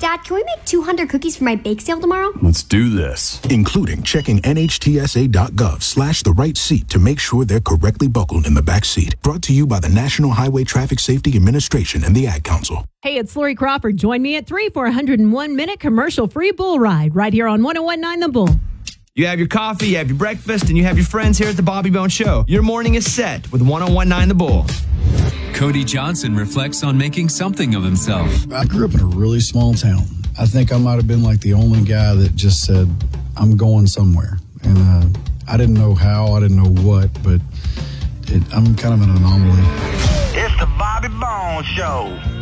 Dad, can we make 200 cookies for my bake sale tomorrow? Let's do this. Including checking nhtsa.gov/the right seat to make sure they're correctly buckled in the back seat. Brought to you by the National Highway Traffic Safety Administration and the Ad Council. Hey, it's Lori Crawford. Join me at 3 for a 101-minute commercial-free bull ride right here on 101.9 The Bull. You have your coffee, you have your breakfast, and you have your friends here at the Bobby Bone Show. Your morning is set with 101.9 The Bull. Cody Johnson reflects on making something of himself. I grew up in a really small town. I think I might have been like the only guy that just said, I'm going somewhere. And I didn't know how, I didn't know what, but I'm kind of an anomaly. It's the Bobby Bone Show.